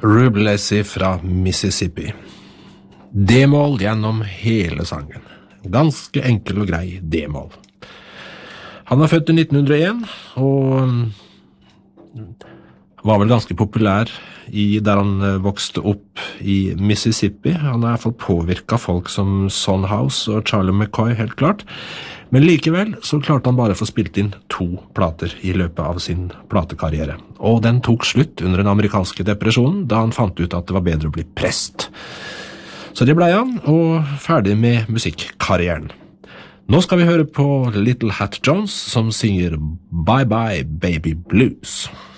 Rube Lacy fra Mississippi. D-mål gjennom hele sangen. Ganske enkel og grei D-mål. Han var født i 1901, og var vel ganske populær der han vokste opp i Mississippi. Han har i hvert fall påvirket folk som Son House og Charlie McCoy, helt klart. Men likevel så klarte han bare å få spilt inn 2 plater i løpet av sin platekarriere. Og den tok slutt under den amerikanske depresjonen, da han fant ut at det var bedre å bli prest. Så det ble han, og ferdig med musikkarrieren. Nå skal vi høre på Little Hat Jones, som synger Bye Bye Baby Blues.